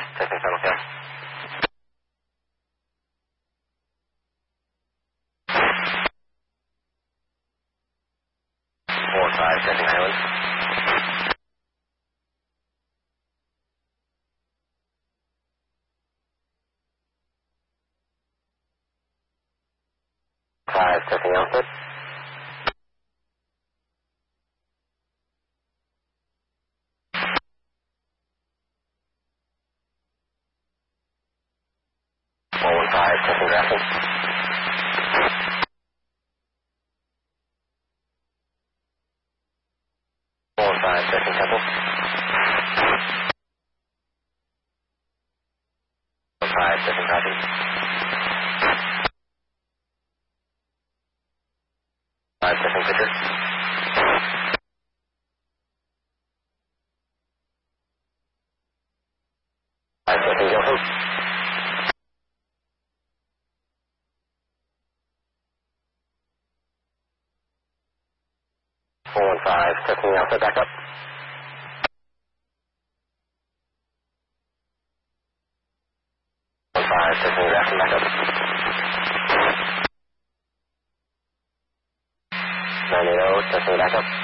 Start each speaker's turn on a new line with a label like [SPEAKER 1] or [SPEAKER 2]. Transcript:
[SPEAKER 1] Testing tunnel cam. 4-5, testing Highland. 5, testing output. 4-1-5, testing Grafton. 4-5, testing Temple. 4-5, testing Copy. 5, testing Pitcher. 5, testing Gilson. 4-1-5, testing Alpha back up. 1-5, testing Grafton back up. 980, testing back up.